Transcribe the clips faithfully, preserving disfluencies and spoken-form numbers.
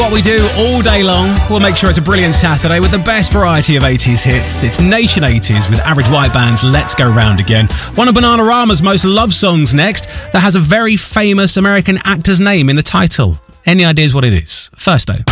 What we do all day long, we'll make sure it's a brilliant Saturday with the best variety of eighties hits. It's Nation eighties with Average White Band's Let's Go Round Again. One of Bananarama's most loved songs next that has a very famous American actor's name in the title. Any ideas what it is? First though.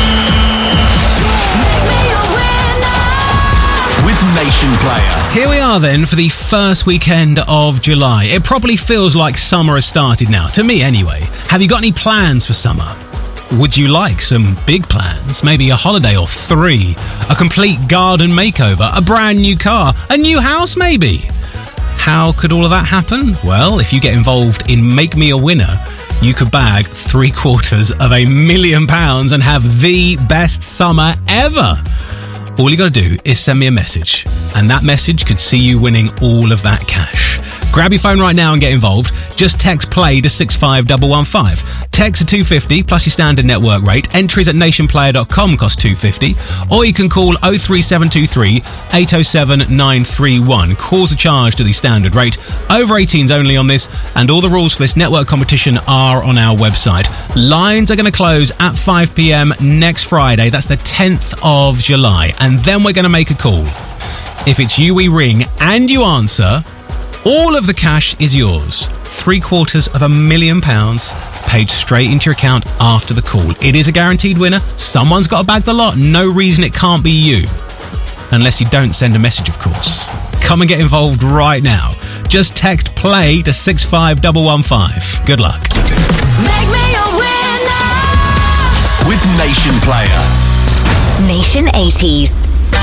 With Nation Player. Here we are then for the first weekend of July. It probably feels like summer has started now, to me anyway. Have you got any plans for summer? Would you like some big plans? Maybe a holiday or three, a complete garden makeover, a brand new car, a new house maybe? How could all of that happen? Well, if you get involved in Make Me a Winner, you could bag three quarters of a million pounds and have the best summer ever. All you got to do is send me a message, and that message could see you winning all of that cash. Grab your phone right now and get involved. Just text play to six five one one five. Text to two fifty plus your standard network rate. Entries at nation player dot com cost two fifty. Or you can call oh three seven two three, eight oh seven, nine three one. Calls are charged to the standard rate. Over eighteens only on this, and all the rules for this network competition are on our website. Lines are going to close at five p.m. next Friday. That's the tenth of July. And then we're going to make a call. If it's you we ring and you answer, all of the cash is yours. Three quarters of a million pounds paid straight into your account after the call. It is a guaranteed winner. Someone's got to bag the lot. No reason it can't be you. Unless you don't send a message, of course. Come and get involved right now. Just text play to six five one one five. Good luck. Make me a winner with Nation Player. Nation eighties.